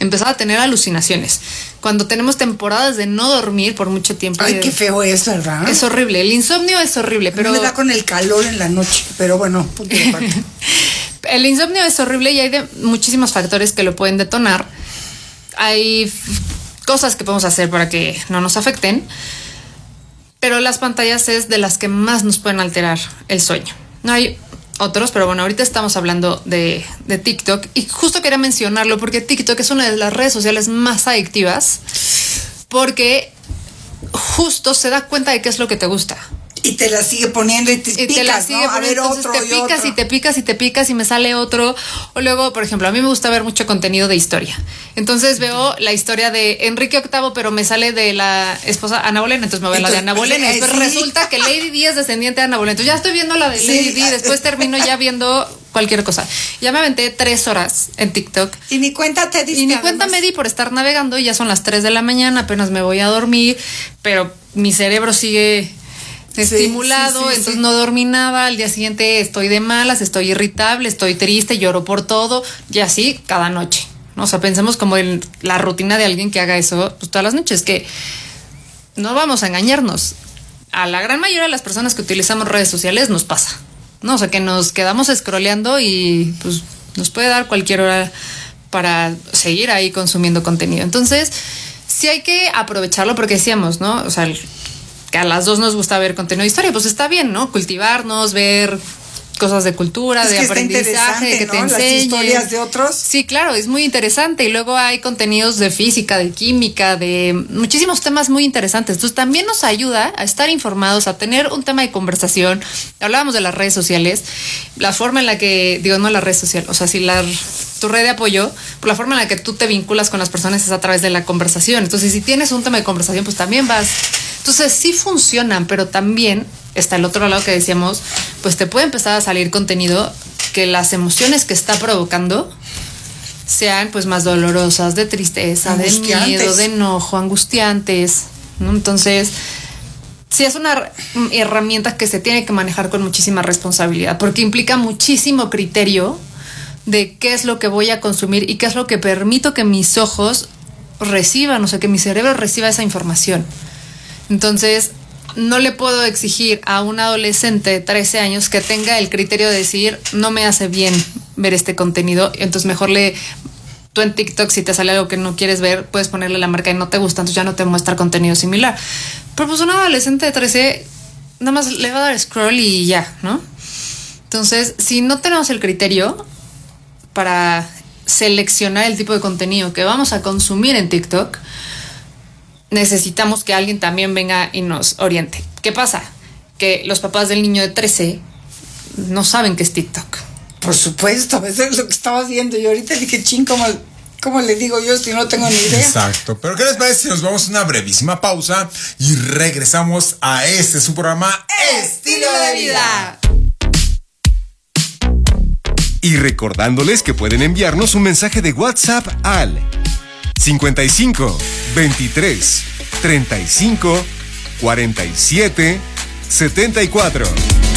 empezaba a tener alucinaciones. Cuando tenemos temporadas de no dormir por mucho tiempo. Ay, qué feo es, ¿verdad? Es horrible. El insomnio es horrible, pero... Me da con el calor en la noche, pero bueno, punto de parte. El insomnio es horrible y hay muchísimos factores que lo pueden detonar. Hay cosas que podemos hacer para que no nos afecten, pero las pantallas es de las que más nos pueden alterar el sueño. No hay otros, pero bueno, ahorita estamos hablando de TikTok y justo quería mencionarlo porque TikTok es una de las redes sociales más adictivas porque justo se da cuenta de qué es lo que te gusta. Y te la sigue poniendo y te la sigue, ¿no? A ver, otro te picas otro. Y te picas y te picas y me sale otro. O luego, por ejemplo, a mí me gusta ver mucho contenido de historia. Entonces veo la historia de Enrique VIII, pero me sale de la esposa Ana Bolena. Entonces me veo la de Ana Bolena. Después resulta que Lady Di es descendiente de Ana Bolena. Entonces ya estoy viendo la de Lady Di. Después termino ya viendo cualquier cosa. Ya me aventé 3 horas en TikTok. Y ni cuenta te diste. Y ni cuenta me di por estar navegando. Y ya son las 3 de la mañana. Apenas me voy a dormir. Pero mi cerebro sigue estimulado, entonces no dormí nada. Al día siguiente estoy de malas, estoy irritable, estoy triste, lloro por todo y así cada noche, ¿no? O sea, pensemos como en la rutina de alguien que haga eso pues, todas las noches, que no vamos a engañarnos. A la gran mayoría de las personas que utilizamos redes sociales nos pasa, ¿no? O sea, que nos quedamos scrolleando y pues nos puede dar cualquier hora para seguir ahí consumiendo contenido. Entonces, sí hay que aprovecharlo porque decíamos, ¿no? O sea, que a las dos nos gusta ver contenido de historia, pues está bien, ¿no? Cultivarnos, ver cosas de cultura, de aprendizaje, que te enseñen. Las historias de otros. Sí, claro, es muy interesante. Y luego hay contenidos de física, de química, de muchísimos temas muy interesantes. Entonces también nos ayuda a estar informados, a tener un tema de conversación. Hablábamos de las redes sociales, la forma en la que, digo, no la red social, o sea, si tu red de apoyo, por la forma en la que tú te vinculas con las personas es a través de la conversación. Entonces, si tienes un tema de conversación, pues también vas. Entonces, sí funcionan, pero también está el otro lado que decíamos, pues te puede empezar a salir contenido que las emociones que está provocando sean pues más dolorosas, de tristeza, de miedo, de enojo, angustiantes, ¿no? Entonces, sí es una herramienta que se tiene que manejar con muchísima responsabilidad, porque implica muchísimo criterio de qué es lo que voy a consumir y qué es lo que permito que mis ojos reciban, o sea, que mi cerebro reciba esa información. Entonces, no le puedo exigir a un adolescente de 13 años que tenga el criterio de decir, no me hace bien ver este contenido, entonces mejor tú en TikTok, si te sale algo que no quieres ver, puedes ponerle la marca y no te gusta, entonces ya no te muestra contenido similar. Pero pues un adolescente de 13 nada más le va a dar scroll y ya, ¿no? Entonces, si no tenemos el criterio para seleccionar el tipo de contenido que vamos a consumir en TikTok, necesitamos que alguien también venga y nos oriente. ¿Qué pasa? Que los papás del niño de 13 no saben qué es TikTok. Por supuesto, eso es lo que estaba haciendo. Y ahorita dije, ¿cómo le digo yo si no tengo ni idea? Exacto. Pero ¿qué les parece si nos vamos a una brevísima pausa y regresamos a su programa Estilo de Vida? Y recordándoles que pueden enviarnos un mensaje de WhatsApp al 55 23 35 47 74.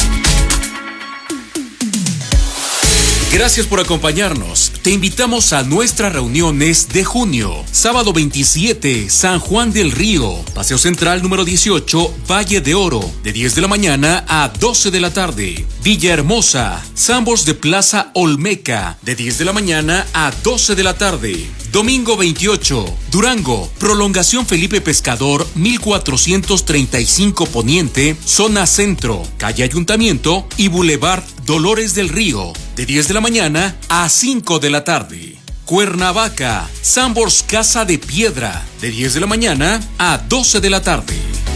Gracias por acompañarnos. Te invitamos a nuestras reuniones de junio. Sábado 27, San Juan del Río. Paseo Central número 18, Valle de Oro. De 10 de la mañana a 12 de la tarde. Villahermosa, Sambors de Plaza Olmeca. De 10 de la mañana a 12 de la tarde. Domingo 28, Durango, Prolongación Felipe Pescador, 1435 Poniente, Zona Centro, Calle Ayuntamiento y Boulevard Dolores del Río, de 10 de la mañana a 5 de la tarde. Cuernavaca, Sambors Casa de Piedra, de 10 de la mañana a 12 de la tarde.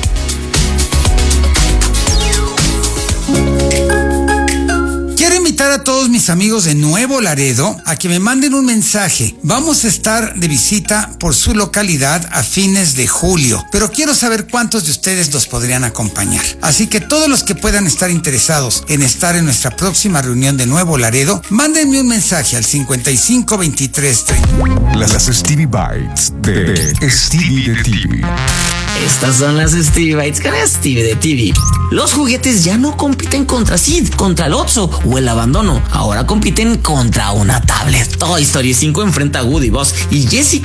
Quiero invitar a todos mis amigos de Nuevo Laredo a que me manden un mensaje. Vamos a estar de visita por su localidad a fines de julio, pero quiero saber cuántos de ustedes nos podrían acompañar. Así que todos los que puedan estar interesados en estar en nuestra próxima reunión de Nuevo Laredo, mándenme un mensaje al 55 23 30. Las Stevie Bites de Stevie de TV. Estas son las Stevie Bites con Stevie de TV. Los juguetes ya no compiten contra Sid, contra el Otso o el abandono. Ahora compiten contra una tablet. Toy Story 5 enfrenta a Woody, Buzz y Jessica